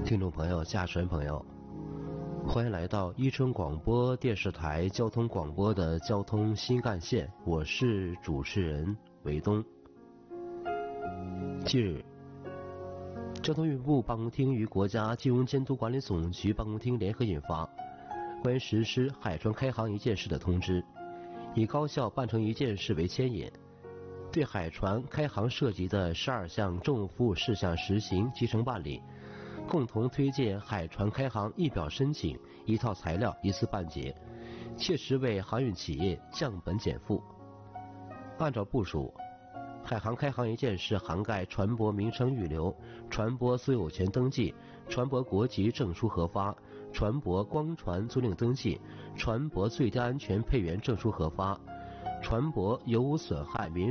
听众朋友、驾驶员朋友，欢迎来到伊春广播电视台交通广播的交通新干线，我是主持人韦东。近日，交通运部办公厅与国家金融监督管理总局办公厅联合印发关于实施海船开航一件事的通知，以高效办成一件事为牵引，对海船开航涉及的12项政务服务事项实行集成办理，共同推进海船开航一表申请、一套材料一次办结，切实为航运企业降本减负。按照部署，海航开航一件事涵盖船舶名称预留、船舶所有权登记、船舶国籍证书核发、船舶光船租赁登记、船舶最低安全配员证书核发、船舶有无损害民